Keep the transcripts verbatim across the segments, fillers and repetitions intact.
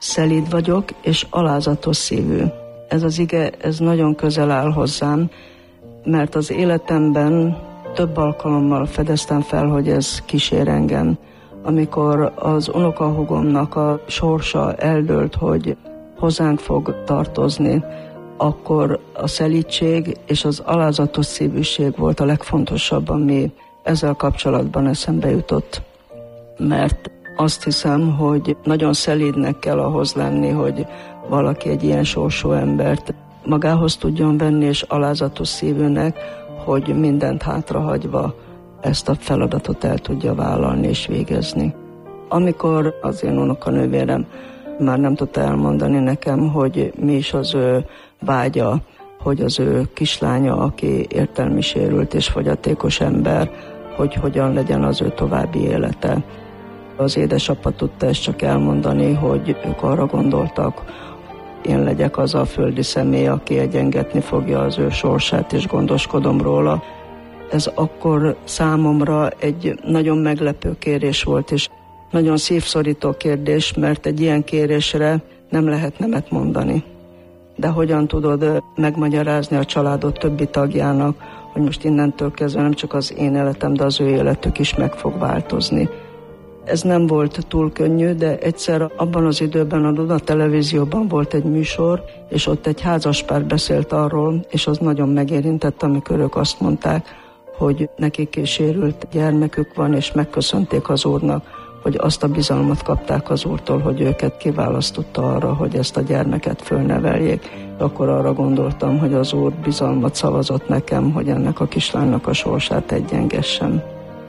szelíd vagyok, és alázatos szívű. Ez az ige, ez nagyon közel áll hozzám, mert az életemben több alkalommal fedeztem fel, hogy ez kísér engem. Amikor az unokahúgomnak a sorsa eldőlt, hogy hozzánk fog tartozni, akkor a szelídség és az alázatos szívűség volt a legfontosabb, ami ezzel kapcsolatban eszembe jutott. Mert azt hiszem, hogy nagyon szelídnek kell ahhoz lenni, hogy valaki egy ilyen sorsú embert magához tudjon venni, és alázatos szívűnek, hogy mindent hátrahagyva ezt a feladatot el tudja vállalni és végezni. Amikor az én unokanővérem már nem tudta elmondani nekem, hogy mi is az ő vágya, hogy az ő kislánya, aki értelmi sérült és fogyatékos ember, hogy hogyan legyen az ő további élete. Az édesapa tudta ezt csak elmondani, hogy ők arra gondoltak, én legyek az a földi személy, aki egyengetni fogja az ő sorsát, és gondoskodom róla. Ez akkor számomra egy nagyon meglepő kérés volt, és nagyon szívszorító kérdés, mert egy ilyen kérésre nem lehet nemet mondani. De hogyan tudod megmagyarázni a családod többi tagjának, hogy most innentől kezdve nem csak az én életem, de az ő életük is meg fog változni. Ez nem volt túl könnyű, de egyszer abban az időben a Duna Televízióban volt egy műsor, és ott egy házaspár beszélt arról, és az nagyon megérintett, amikor ők azt mondták, hogy nekik sérült gyermekük van, és megköszönték az Úrnak, hogy azt a bizalmat kapták az Úrtól, hogy őket kiválasztotta arra, hogy ezt a gyermeket fölneveljék. Akkor arra gondoltam, hogy az Úr bizalmat szavazott nekem, hogy ennek a kislánynak a sorsát egyengessem.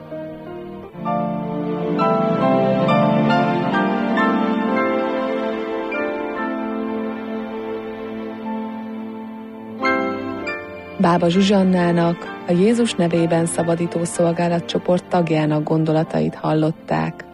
Bába Zsuzsannának, a Jézus nevében szabadító szolgálatcsoport tagjának gondolatait hallották.